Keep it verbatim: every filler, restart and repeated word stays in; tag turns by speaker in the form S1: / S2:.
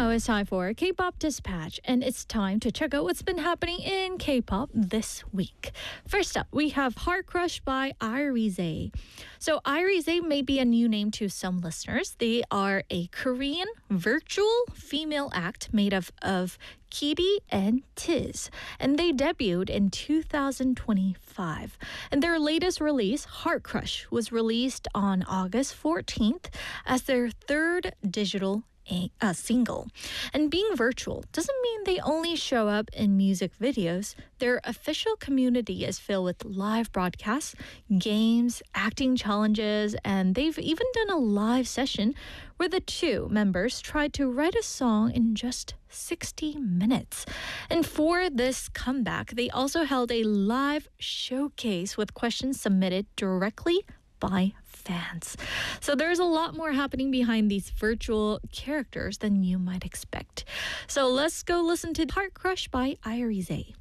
S1: now it's time for K-Pop Dispatch, and it's time to check out what's been happening in K-pop this week. First up, we have Heart Crush by Irize. So Irize may be a new name to some listeners. They are a Korean virtual female act made of, of Kitty and Tiz, and they debuted in two thousand twenty-five. And their latest release, Heart Crush, was released on August fourteenth as their third digital a, a single. And being virtual doesn't mean they only show up in music videos. Their official community is filled with live broadcasts, games, acting challenges, and they've even done a live session where the two members tried to write a song in just sixty minutes. And for this comeback, they also held a live showcase with questions submitted directly by fans. So there's a lot more happening behind these virtual characters than you might expect. So let's go listen to Heart Crush by Irize.